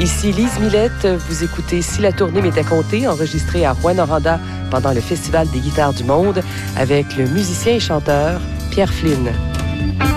Ici Lise Millette, vous écoutez Si la tournée m'était comptée, enregistré à Rouyn-Noranda pendant le Festival des guitares du monde avec le musicien et chanteur Pierre Flynn.